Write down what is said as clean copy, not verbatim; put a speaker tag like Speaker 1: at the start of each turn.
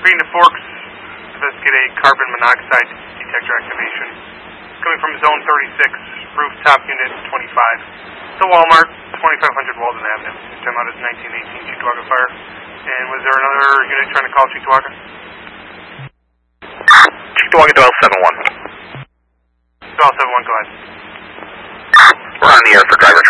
Speaker 1: Green to Forks, investigate a carbon monoxide detector activation. Coming from Zone 36, rooftop unit 25. The Walmart, 2500 Walden Avenue. Timeout is 1918 Cheektowaga Fire. And was there another unit trying to call Cheektowaga?
Speaker 2: Cheektowaga dial 71.
Speaker 1: Dial 71, go ahead.
Speaker 2: We're on the air for driver